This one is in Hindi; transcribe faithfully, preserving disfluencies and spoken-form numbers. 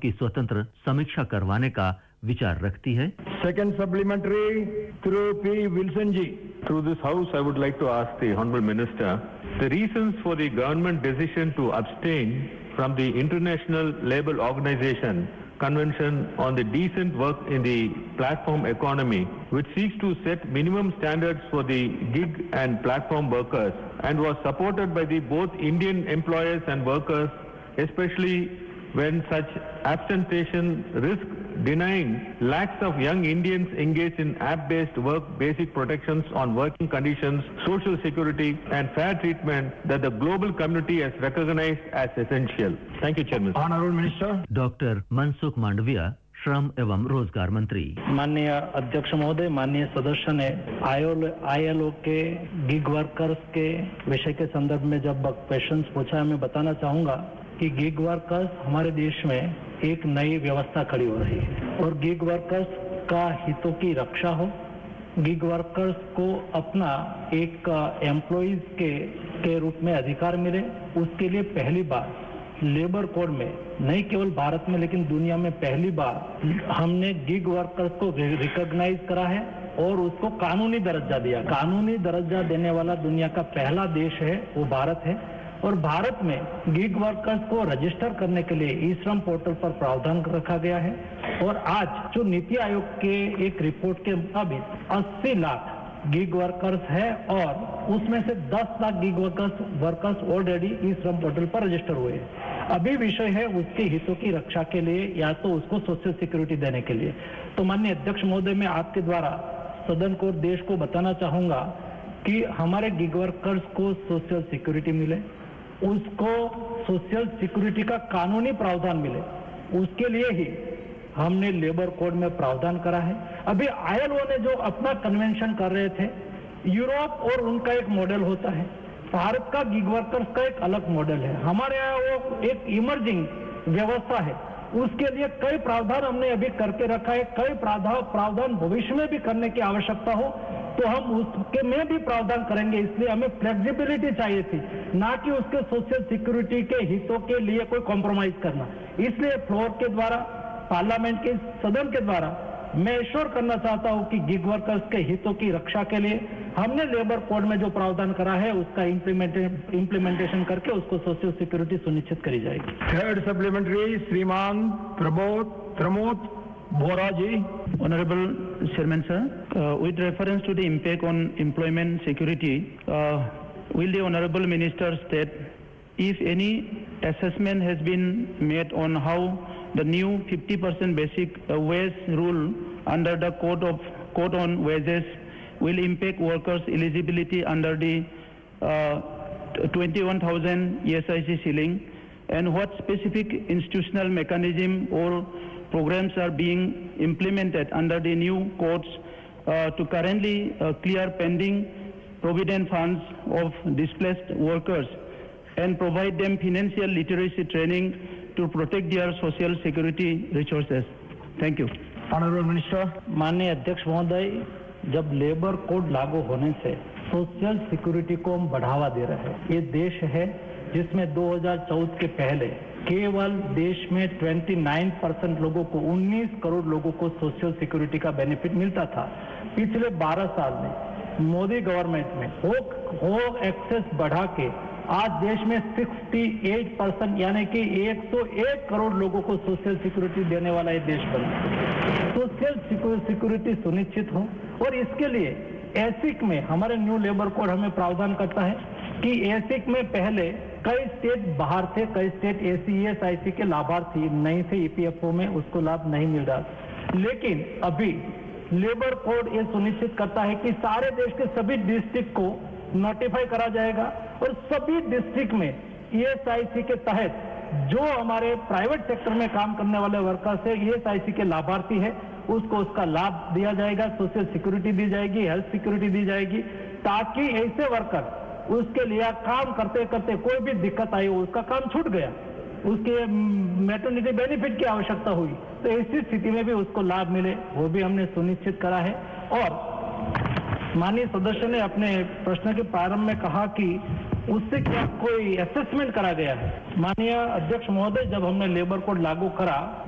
की स्वतंत्र समीक्षा करवाने का विचार रखती है। Second supplementary through P. Wilson ji. Through this house, I would like to ask the Honorable Minister the reasons for the government decision to abstain from the International Labour Organization Convention on the Decent Work in the Platform Economy, which seeks to set minimum standards for the gig and platform workers and was supported by the both Indian employers and workers, especially when such absentation risk denying lakhs of young Indians engaged in app-based work basic protections on working conditions, social security and fair treatment that the global community has recognized as essential. Thank you, Chairman. Honorable Minister. Doctor Mansukh Mandaviya, श्रम एवं रोजगार मंत्री। माननीय अध्यक्ष महोदय, माननीय सदस्य ने आईएलओ के गिग वर्कर्स के विषय के संदर्भ में जब क्वेश्चंस पूछा है, मैं बताना चाहूंगा कि गिग वर्कर्स हमारे देश में एक नई व्यवस्था खड़ी हो रही है और गिग वर्कर्स का हितों की रक्षा हो, गिग वर्कर्स को अपना एक एम्प्लॉइज के के रूप में अधिकार मिले, उसके लिए पहली बार लेबर कोड में, नहीं केवल भारत में लेकिन दुनिया में पहली बार हमने गिग वर्कर्स को रिकॉग्नाइज करा है और उसको कानूनी दर्जा दिया। कानूनी दर्जा देने वाला दुनिया का पहला देश है वो भारत है और भारत में गिग वर्कर्स को रजिस्टर करने के लिए ई श्रम पोर्टल पर प्रावधान रखा गया है और आज जो नीति आयोग के एक रिपोर्ट के मुताबिक अस्सी लाख गिग वर्कर्स है और उसमें से दस lakh gig workers workers already E श्रम पोर्टल पर रजिस्टर हुए हैं। अभी विषय है उसके हितों की रक्षा के लिए या तो उसको सोशल सिक्योरिटी देने के लिए। तो माननीय अध्यक्ष महोदय, मैं आपके द्वारा सदन को, देश को बताना चाहूंगा कि हमारे गिग वर्कर्स को सोशल सिक्योरिटी मिले, उसको सोशल सिक्योरिटी का कानूनी प्रावधान मिले, उसके लिए ही हमने लेबर कोड में प्रावधान करा है। अभी आईएलओ ने जो अपना कन्वेंशन कर रहे थे, यूरोप और उनका एक मॉडल होता है, भारत का गिग वर्कर्स का एक अलग मॉडल है, हमारे यहाँ वो एक इमर्जिंग व्यवस्था है, उसके लिए कई प्रावधान हमने अभी करके रखा है, कई प्रावधान भविष्य में भी करने की आवश्यकता हो तो हम उसके में भी प्रावधान करेंगे। इसलिए हमें फ्लेक्सिबिलिटी चाहिए थी, ना कि उसके सोशल सिक्योरिटी के हितों के लिए कोई कॉम्प्रोमाइज करना। इसलिए फ्लोर के द्वारा, पार्लियामेंट के सदन के द्वारा मैं एश्योर करना चाहता हूं कि गिग वर्कर्स के हितों की रक्षा के लिए हमने लेबर कोड में जो प्रावधान करा है उसका इम्प्लीमेंटेशन करके उसको सोशल सिक्योरिटी सुनिश्चित करी जाएगी। थर्ड सप्लीमेंट्री श्रीमान प्रमोद प्रमोद बोरा जी। Honorable Chairman sir, uh, with reference to the impact on employment security, uh, will the Honorable Minister state if any assessment has been made on how the new fifty percent basic uh, wage rule under the Code of Code on Wages will impact workers' eligibility under the uh, twenty-one thousand E S I C ceiling, and what specific institutional mechanism or programs are being implemented under the new codes uh, to currently uh, clear pending provident funds of displaced workers and provide them financial literacy training to protect their social security resources. Thank you. Honorable Minister. माननीय अध्यक्ष महोदय, जब लेबर कोड लागू होने से सोशल सिक्योरिटी को हम बढ़ावा दे रहे हैं। ये देश है जिसमें दो हज़ार चौदह के पहले केवल देश में उनतीस परसेंट लोगों को, उन्नीस करोड़ लोगों को सोशल सिक्योरिटी का बेनिफिट मिलता था। पिछले बारह साल में मोदी गवर्नमेंट में हो, हो एक्सेस बढ़ा के आज देश में अड़सठ परसेंट यानी कि एक सौ एक करोड़ लोगों को सोशल सिक्योरिटी देने वाला ये देश बना। सोशल सिक्योरिटी सुनिश्चित हो और इसके लिए एसिक में हमारे न्यू लेबर कोड हमें प्रावधान करता है कि एसिक में पहले कई स्टेट बाहर थे, कई स्टेट एसीएसआईसी के लाभार्थी नहीं थे, ईपीएफओ में उसको लाभ नहीं मिल रहा। लेकिन अभी लेबर कोड ये सुनिश्चित करता है कि सारे देश के सभी डिस्ट्रिक्ट को नोटिफाई करा जाएगा और सभी डिस्ट्रिक्ट में ईएसआईसी के तहत जो हमारे प्राइवेट सेक्टर में काम करने वाले वर्कर्स है, ईएसआईसी के लाभार्थी है, उसको उसका लाभ दिया जाएगा, सोशल सिक्योरिटी दी जाएगी, हेल्थ सिक्योरिटी दी जाएगी, ताकि ऐसे वर्कर उसके लिए काम करते करते कोई भी दिक्कत आई हो, उसका काम छूट गया, उसके मैटरनिटी बेनिफिट की आवश्यकता हुई तो ऐसी स्थिति में भी उसको लाभ मिले, वो भी हमने सुनिश्चित करा है। और माननीय सदस्य ने अपने प्रश्न के प्रारंभ में कहा कि उससे क्या कोई असेसमेंट करा गया है। माननीय अध्यक्ष महोदय, जब हमने लेबर कोड लागू करा